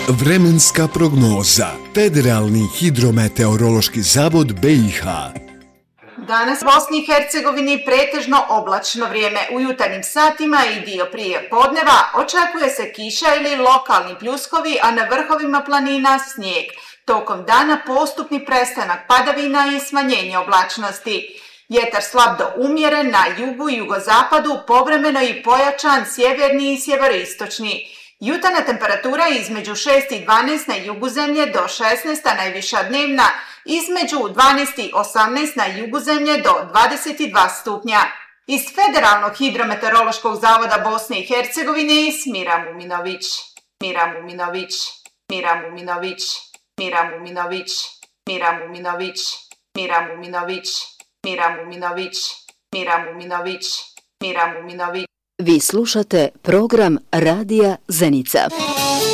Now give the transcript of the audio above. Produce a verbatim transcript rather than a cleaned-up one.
Vremenska prognoza. Federalni hidrometeorološki zavod B i H. Danas u Bosni i Hercegovini pretežno oblačno vrijeme. U jutarnjim satima i dio prije podneva očekuje se kiša ili lokalni pljuskovi, a na vrhovima planina snijeg. Tokom dana postupni prestanak padavina i smanjenje oblačnosti. Vjetar slab do umjeren na jugu i jugozapadu, povremeno i pojačan sjeverni i sjeveroistočni. Jutarnja temperatura između šest i dvanaest na jugu zemlje do šesnaest, a najviša dnevna između dvanaest i osamnaest na jugu zemlje do dvadeset dva stupnja. Iz Federalnog hidrometeorološkog zavoda Bosne i Hercegovine Smira Muminović. Mira Muminović. Mira Muminović. Mira Muminović. Mira Muminović. Mira Muminović. Mira Muminović. Mira Muminović. Mira Muminović. Vi slušate program Radija Zenica.